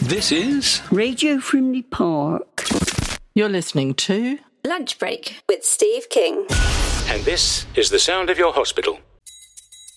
This is Radio Frimley Park. You're listening to Lunch Break with Steve King. And this is the sound of your hospital.